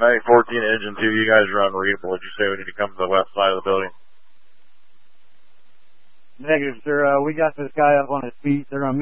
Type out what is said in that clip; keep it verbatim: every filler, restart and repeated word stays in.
Mag fourteen, engine two, you guys are unreadable. Would you say we need to come to the west side of the building? Negative, sir. Uh, we got this guy up on his feet. They're going to meet